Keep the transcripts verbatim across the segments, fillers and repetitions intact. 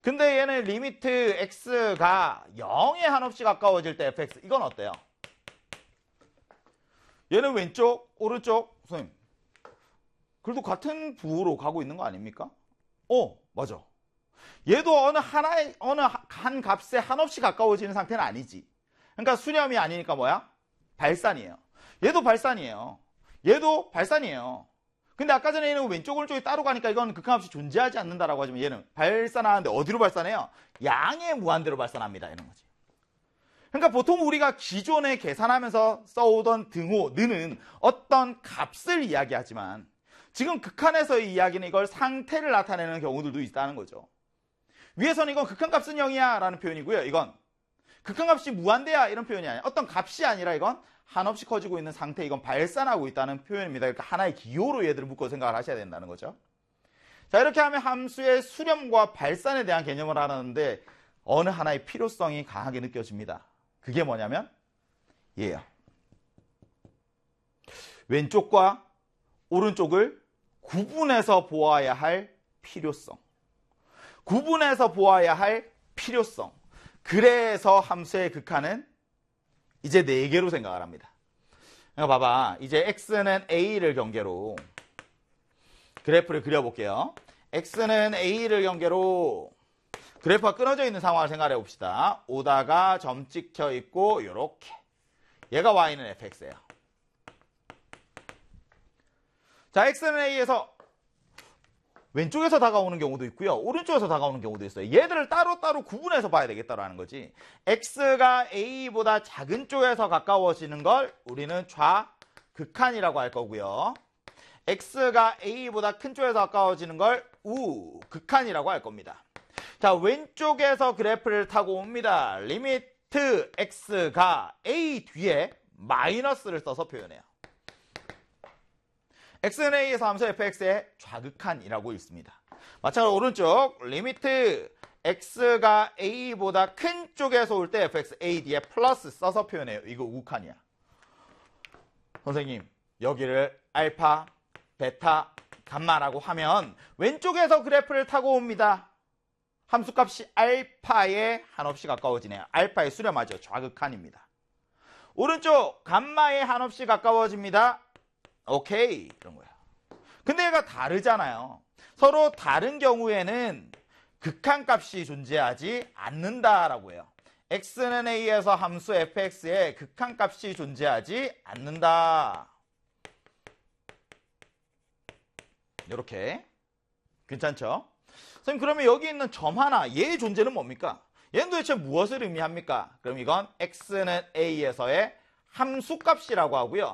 근데 얘는 리미트 x가 영에 한없이 가까워질 때 에프엑스. 이건 어때요? 얘는 왼쪽, 오른쪽. 선생님, 그래도 같은 부호로 가고 있는 거 아닙니까? 어, 맞아. 얘도 어느 하나의, 어느 한 값에 한없이 가까워지는 상태는 아니지. 그러니까 수렴이 아니니까 뭐야? 발산이에요. 얘도 발산이에요. 얘도 발산이에요. 근데 아까 전에 얘는 왼쪽 오른쪽이 따로 가니까 이건 극한값이 존재하지 않는다라고 하지만 얘는 발산하는데 어디로 발산해요? 양의 무한대로 발산합니다. 이런 거지. 그러니까 보통 우리가 기존에 계산하면서 써오던 등호, 는은 어떤 값을 이야기하지만 지금 극한에서의 이야기는 이걸 상태를 나타내는 경우들도 있다는 거죠. 위에서는 이건 극한값은 영이야 라는 표현이고요. 이건 극한값이 무한대야 이런 표현이 아니야. 어떤 값이 아니라 이건 한없이 커지고 있는 상태, 이건 발산하고 있다는 표현입니다. 그러니까 하나의 기호로 얘들을 묶어 생각을 하셔야 된다는 거죠. 자, 이렇게 하면 함수의 수렴과 발산에 대한 개념을 알았는데 어느 하나의 필요성이 강하게 느껴집니다. 그게 뭐냐면 얘예요. 왼쪽과 오른쪽을 구분해서 보아야 할 필요성. 구분해서 보아야 할 필요성. 그래서 함수의 극한은 이제 네 개로 생각을 합니다. 그러니까 봐봐. 이제 x는 a를 경계로 그래프를 그려볼게요. x는 a를 경계로 그래프가 끊어져 있는 상황을 생각해 봅시다. 오다가 점 찍혀 있고 요렇게. 얘가 y는 fx예요. 자, x는 a에서 왼쪽에서 다가오는 경우도 있고요. 오른쪽에서 다가오는 경우도 있어요. 얘들을 따로따로 구분해서 봐야 되겠다라는 거지. x가 a보다 작은 쪽에서 가까워지는 걸 우리는 좌극한이라고 할 거고요. x가 a보다 큰 쪽에서 가까워지는 걸 우극한이라고 할 겁니다. 자, 왼쪽에서 그래프를 타고 옵니다. 리미트 x가 a 뒤에 마이너스를 써서 표현해요. x는 a에서 함수 fx의 좌극한이라고 읽습니다. 마찬가지로 오른쪽 리미트 x가 a보다 큰 쪽에서 올 때 fx a 뒤에 플러스 써서 표현해요. 이거 우극한이야. 선생님, 여기를 알파, 베타, 감마라고 하면 왼쪽에서 그래프를 타고 옵니다. 함수값이 알파에 한없이 가까워지네요. 알파에 수렴하죠. 좌극한입니다. 오른쪽 감마에 한없이 가까워집니다. 오케이, 이런 거야. 근데 얘가 다르잖아요. 서로 다른 경우에는 극한값이 존재하지 않는다라고 해요. x는 a에서 함수 fx에 극한값이 존재하지 않는다. 이렇게. 괜찮죠? 선생님, 그러면 여기 있는 점 하나, 얘의 존재는 뭡니까? 얘는 도대체 무엇을 의미합니까? 그럼 이건 x는 a에서의 함수값이라고 하고요.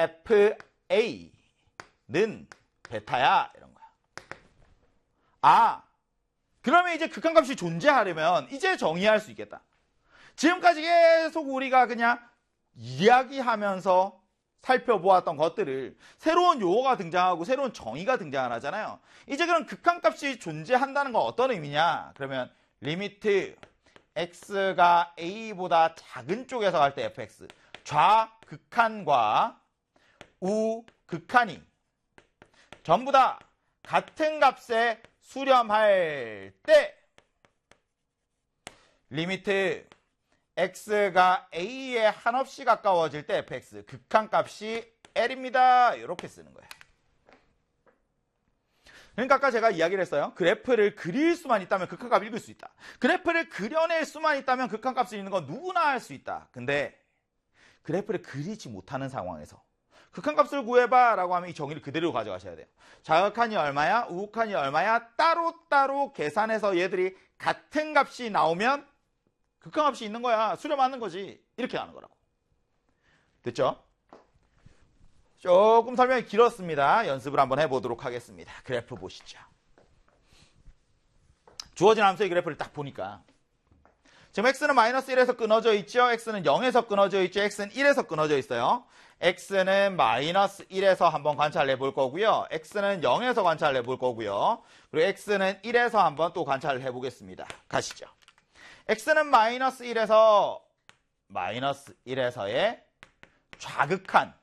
fa는 베타야, 이런 거야. 아, 그러면 이제 극한값이 존재하려면 이제 정의할 수 있겠다. 지금까지 계속 우리가 그냥 이야기하면서 살펴보았던 것들을 새로운 용어가 등장하고 새로운 정의가 등장을 하잖아요. 이제 그럼 극한값이 존재한다는 건 어떤 의미냐? 그러면 리미트 x가 a보다 작은 쪽에서 갈 때 fx, 좌극한과 우극한이 전부 다 같은 값에 수렴할 때 리미트 x가 a에 한없이 가까워질 때 fx, 극한값이 l입니다. 이렇게 쓰는 거예요. 그러니까 아까 제가 이야기를 했어요. 그래프를 그릴 수만 있다면 극한값을 읽을 수 있다. 그래프를 그려낼 수만 있다면 극한값을 읽는 건 누구나 할 수 있다. 근데 그래프를 그리지 못하는 상황에서 극한값을 구해봐 라고 하면 이 정의를 그대로 가져가셔야 돼요. 좌극한이 얼마야? 우극한이 얼마야? 따로따로 계산해서 얘들이 같은 값이 나오면 극한값이 있는 거야. 수렴하는 거지. 이렇게 하는 거라고. 됐죠? 조금 설명이 길었습니다. 연습을 한번 해보도록 하겠습니다. 그래프 보시죠. 주어진 함수의 그래프를 딱 보니까 지금 x는 마이너스 일에서 끊어져 있죠. x는 영에서 끊어져 있죠. x는 일에서 끊어져 있어요. x는 마이너스 일에서 한번 관찰해 볼 거고요. x는 영에서 관찰해 볼 거고요. 그리고 x는 일에서 한번 또 관찰을 해보겠습니다. 가시죠. x는 마이너스 일에서 마이너스 일에서의 좌극한,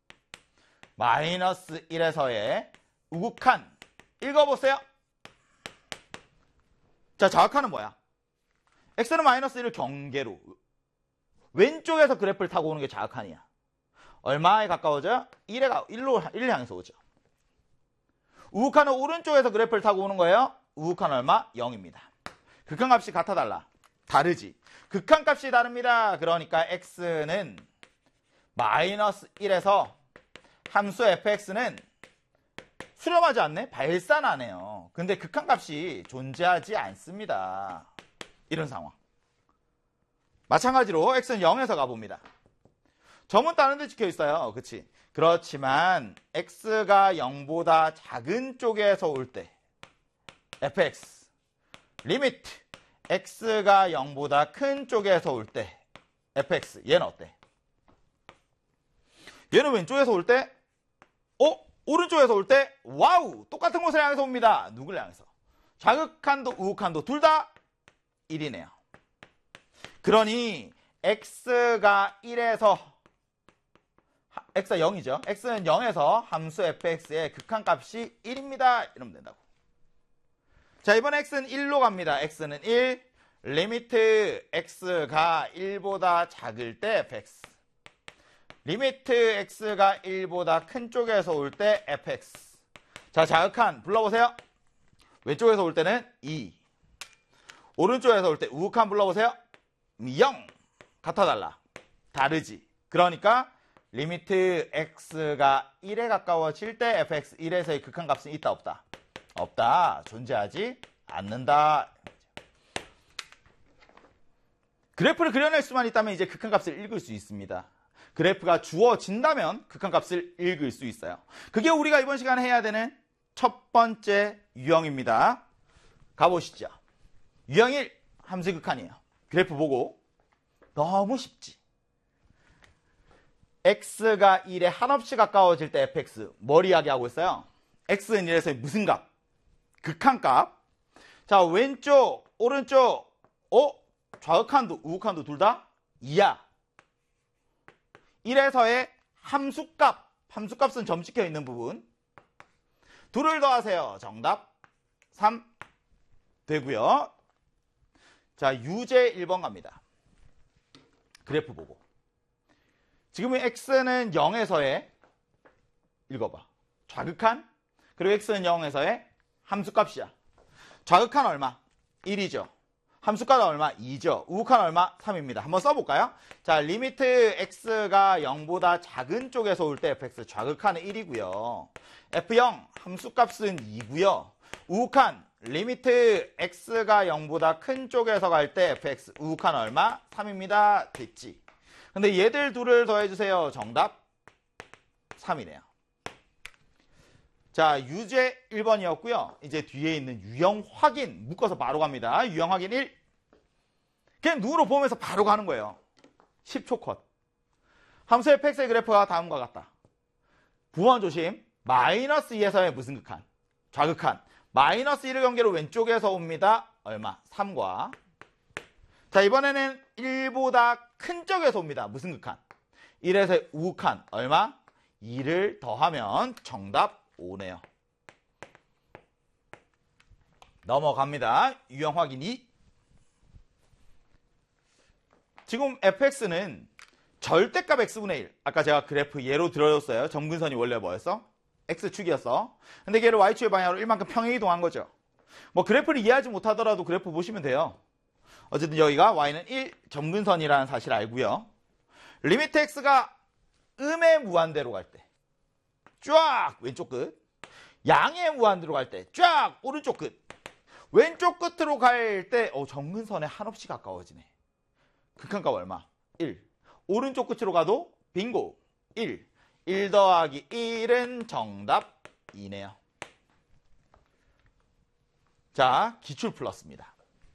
마이너스 일에서의 우극한 읽어보세요. 자, 자극하는 뭐야? x는 마이너스 일을 경계로 왼쪽에서 그래프를 타고 오는 게 자극한이야. 얼마에 가까워져요? 일에, 일로, 일을 향해서 오죠. 우극한은 오른쪽에서 그래프를 타고 오는 거예요. 우극한 얼마? 영입니다. 극한값이 같아 달라? 다르지. 극한값이 다릅니다. 그러니까 x는 마이너스 일에서 함수 fx는 수렴하지 않네? 발산하네요. 근데 극한값이 존재하지 않습니다. 이런 상황. 마찬가지로 x는 영에서 가봅니다. 점은 다른 데 찍혀 있어요. 그치? 그렇지만 x가 영보다 작은 쪽에서 올 때 fx 리미트 x가 영보다 큰 쪽에서 올 때 fx 얘는 어때? 얘는 왼쪽에서 올 때 어? 오른쪽에서 올 때 와우! 똑같은 곳을 향해서 옵니다. 누굴 향해서? 자극한도 우극한도 둘 다 일이네요. 그러니 x가 일에서 x가 영이죠. x는 영에서 함수 fx의 극한값이 일입니다. 이러면 된다고. 자, 이번에 x는 일로 갑니다. x는 일, 리미트 x가 일보다 작을 때 fx, 리미트 x가 일보다 큰 쪽에서 올 때 fx. 자, 자극한 불러보세요. 왼쪽에서 올 때는 이, 오른쪽에서 올 때 우극한 불러보세요. 영. 같아 달라? 다르지. 그러니까 리미트 x가 일에 가까워질 때 fx 일에서의 극한값은 있다 없다? 없다. 존재하지 않는다. 그래프를 그려낼 수만 있다면 이제 극한값을 읽을 수 있습니다. 그래프가 주어진다면 극한값을 읽을 수 있어요. 그게 우리가 이번 시간에 해야 되는 첫 번째 유형입니다. 가보시죠. 유형 일, 함수 극한이에요. 그래프 보고 너무 쉽지. x가 일에 한없이 가까워질 때 fx 뭘 이야기하고 있어요? x는 일에서의 무슨 값? 극한값. 자, 왼쪽, 오른쪽, 어? 좌극한도 우극한도 둘 다 이야. 일에서의 함수값, 함수값은 점 찍혀 있는 부분. 둘을 더하세요. 정답 삼 되고요. 자, 유제 일 번 갑니다. 그래프 보고. 지금 x는 영에서의 읽어봐. 좌극한, 그리고 x는 영에서의 함수값이야. 좌극한 얼마? 일이죠. 함수값은 얼마? 이죠. 우극한 얼마? 삼입니다. 한번 써볼까요? 자, 리미트 x가 영보다 작은 쪽에서 올 때 fx 좌극한은 일이고요. 에프 영 함수값은 이고요. 우극한 리미트 x가 영보다 큰 쪽에서 갈 때 fx 우극한 얼마? 삼입니다. 됐지. 근데 얘들 둘을 더해주세요. 정답 삼이네요. 자, 유제 일 번이었고요. 이제 뒤에 있는 유형 확인 묶어서 바로 갑니다. 유형 확인 일. 그냥 눈으로 보면서 바로 가는 거예요. 십 초 컷. 함수 fx의 그래프가 다음과 같다. 부호원 조심. 마이너스 이에서의 무슨 극한? 좌극한. 마이너스 일을 경계로 왼쪽에서 옵니다. 얼마? 삼과. 자, 이번에는 일보다 큰 쪽에서 옵니다. 무슨 극한? 일에서의 우극한. 얼마? 이를 더하면 정답 오네요. 넘어갑니다. 유형 확인 이. 지금 fx는 절대값 x분의 일. 아까 제가 그래프 예로 들어줬어요. 점근선이 원래 뭐였어? x축이었어. 근데 걔를 y축의 방향으로 일만큼 평행 이동한 거죠. 뭐 그래프를 이해하지 못하더라도 그래프 보시면 돼요. 어쨌든 여기가 y는 일, 점근선이라는 사실 알고요. 리미트 x가 음의 무한대로 갈 때 쫙 왼쪽 끝, 양의 무한대로 갈 때 쫙 오른쪽 끝. 왼쪽 끝으로 갈 때 어, 점근선에 한없이 가까워지네. 극한값 얼마? 일. 오른쪽 끝으로 가도 빙고 일. 일 더하기 일은 정답 이네요. 자, 기출 플러스입니다.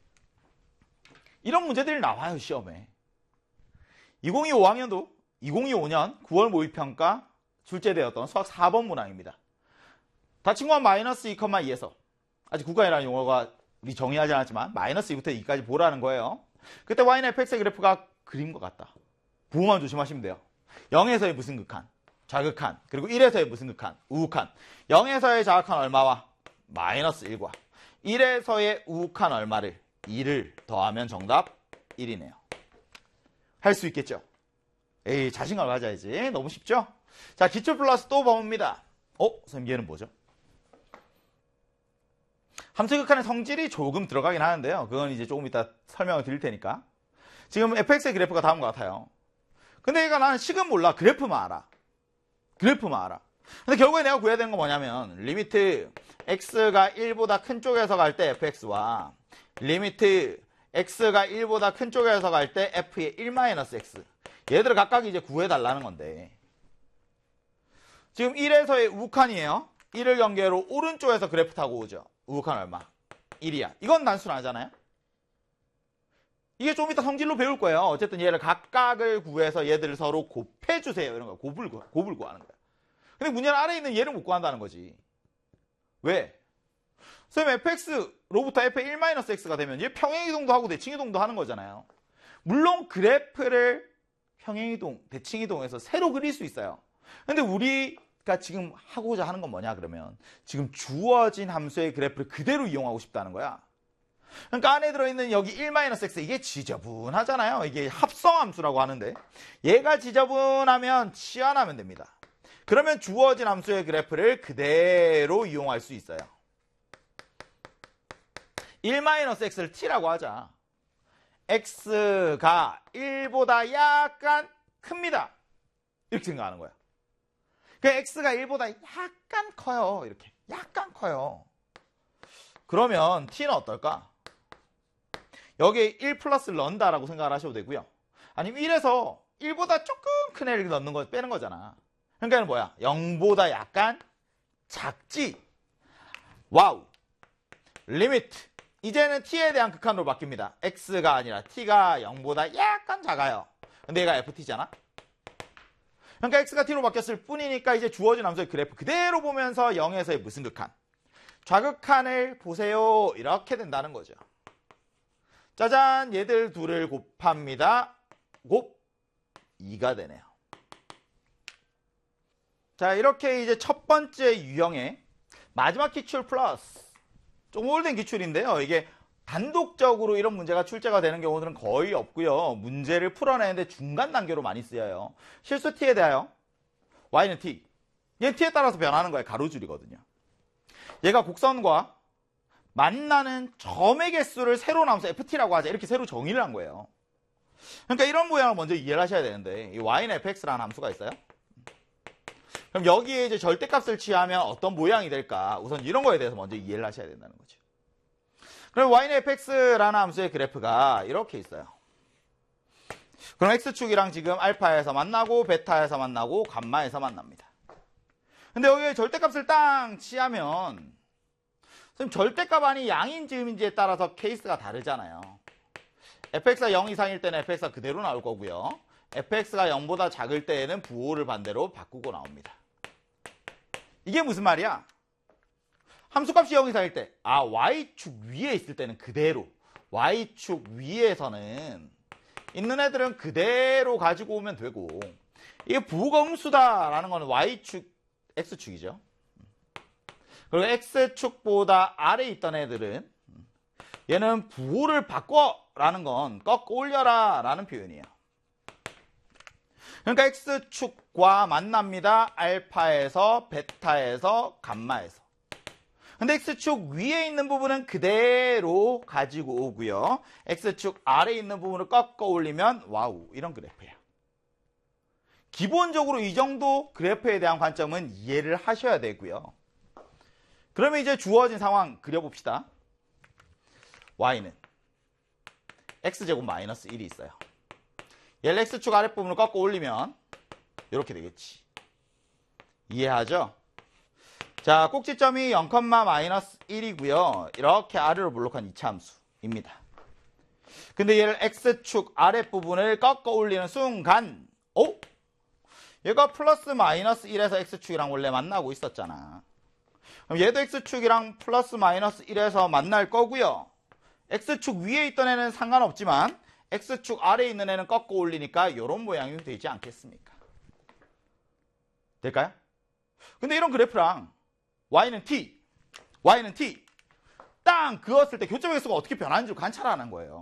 이런 문제들이 나와요, 시험에. 이천이십오 학년도 이천이십오 년 구월 모의평가 출제되었던 수학 사 번 문항입니다. 닫힌 건 마이너스 이, 이에서 아직 국가이라는 용어가 우리 정의하지 않았지만 마이너스 이부터 이까지 보라는 거예요. 그때 y는 fx의 그래프가 그림과 같다. 부호만 조심하시면 돼요. 영에서의 무슨 극한? 좌극한. 그리고 일에서의 무슨 극한? 우극한. 영에서의 좌극한 얼마와? 마이너스 일과 일에서의 우욱한 얼마를 이를 더하면 정답 일이네요. 할 수 있겠죠? 에이, 자신감을 가져야지. 너무 쉽죠? 자, 기출 플러스 또 봅니다. 어? 선생님 얘는 뭐죠? 함수 극한의 성질이 조금 들어가긴 하는데요. 그건 이제 조금 이따 설명을 드릴 테니까. 지금 에프엑스의 그래프가 다음과 같아요. 근데 얘가 나는 식은 몰라. 그래프만 알아. 그래프만 알아. 근데 결국에 내가 구해야 되는 건 뭐냐면 리미트 x가 일보다 큰 쪽에서 갈 때 에프엑스와 리미트 x가 일보다 큰 쪽에서 갈 때 f의 일 마이너스 x. 얘들을 각각 이제 구해달라는 건데. 지금 일에서의 우칸이에요. 일을 경계로 오른쪽에서 그래프 타고 오죠. 우칸 얼마? 일이야. 이건 단순하잖아요. 이게 좀 이따 성질로 배울 거예요. 어쨌든 얘를 각각을 구해서 얘들을 서로 곱해주세요. 이런 거. 곱을, 구, 곱을 구하는 거야. 근데 문제는 아래에 있는 얘를 못 구한다는 거지. 왜? 선생님 fx로부터 f의 일 마이너스 x가 되면 얘 평행이동도 하고 대칭이동도 하는 거잖아요. 물론 그래프를 평행이동, 대칭이동에서 새로 그릴 수 있어요. 근데 우리가 지금 하고자 하는 건 뭐냐 그러면 지금 주어진 함수의 그래프를 그대로 이용하고 싶다는 거야. 그러니까 안에 들어있는 여기 일 마이너스 x 이게 지저분하잖아요. 이게 합성함수라고 하는데 얘가 지저분하면 치환하면 됩니다. 그러면 주어진 함수의 그래프를 그대로 이용할 수 있어요. 일 마이너스 x를 t라고 하자. x가 일보다 약간 큽니다. 이렇게 생각하는 거야. 그러니까 x가 일보다 약간 커요. 이렇게 약간 커요. 그러면 t는 어떨까? 여기에 일 플러스를 넣는다라고 생각을 하셔도 되고요. 아니면 일에서 일보다 조금 큰 애를 넣는 거 빼는 거잖아. 그러니까 뭐야? 영보다 약간 작지. 와우. 리미트. 이제는 t에 대한 극한으로 바뀝니다. x가 아니라 t가 영보다 약간 작아요. 근데 얘가 ft잖아. 그러니까 x가 t로 바뀌었을 뿐이니까 이제 주어진 함수의 그래프 그대로 보면서 영에서의 무슨 극한? 좌극한을 보세요. 이렇게 된다는 거죠. 짜잔, 얘들 둘을 곱합니다. 곱 이가 되네요. 자, 이렇게 이제 첫 번째 유형의 마지막 기출 플러스. 좀 오래된 기출인데요. 이게 단독적으로 이런 문제가 출제가 되는 경우들은 거의 없고요. 문제를 풀어내는데 중간 단계로 많이 쓰여요. 실수 t에 대하여 y는 t. 얘는 t에 따라서 변하는 거예요. 가로줄이거든요. 얘가 곡선과 만나는 점의 개수를 새로운 함수 ft라고 하자. 이렇게 새로 정의를 한 거예요. 그러니까 이런 모양을 먼저 이해를 하셔야 되는데 이 y는 fx라는 함수가 있어요. 그럼 여기에 이제 절대값을 취하면 어떤 모양이 될까? 우선 이런 거에 대해서 먼저 이해를 하셔야 된다는 거죠. 그럼 y는 fx라는 함수의 그래프가 이렇게 있어요. 그럼 x축이랑 지금 알파에서 만나고 베타에서 만나고 감마에서 만납니다. 근데 여기에 절대값을 땅 취하면 선생님 절대값 아니 양인지 음인지에 따라서 케이스가 다르잖아요. fx가 영 이상일 때는 fx가 그대로 나올 거고요. fx가 영보다 작을 때에는 부호를 반대로 바꾸고 나옵니다. 이게 무슨 말이야? 함수값이 영 이상일 때, 아 y축 위에 있을 때는 그대로, y축 위에서는 있는 애들은 그대로 가지고 오면 되고, 이게 부호가 음수다라는 거는 y축, x축이죠. 그리고 x축보다 아래에 있던 애들은 얘는 부호를 바꿔라는 건 꺾어 올려라 라는 표현이에요. 그러니까 x축과 만납니다. 알파에서 베타에서 감마에서. 근데 x축 위에 있는 부분은 그대로 가지고 오고요. x축 아래에 있는 부분을 꺾어 올리면 와우 이런 그래프예요. 기본적으로 이 정도 그래프에 대한 관점은 이해를 하셔야 되고요. 그러면 이제 주어진 상황 그려봅시다. y는 x제곱 마이너스 일이 있어요. 얘를 x축 아랫부분을 꺾어 올리면 이렇게 되겠지. 이해하죠? 자, 꼭지점이 영, 마이너스 일이고요. 이렇게 아래로 블록한 이차 함수입니다. 근데 얘를 x축 아랫부분을 꺾어 올리는 순간 오! 얘가 플러스 마이너스 일에서 x축이랑 원래 만나고 있었잖아. 그럼 얘도 x축이랑 플러스 마이너스 일에서 만날 거고요. x축 위에 있던 애는 상관없지만 x축 아래에 있는 애는 꺾어 올리니까 이런 모양이 되지 않겠습니까? 될까요? 근데 이런 그래프랑 y는 t, y는 t, 땅 그었을 때 교점의 개수가 어떻게 변하는지 관찰하는 거예요.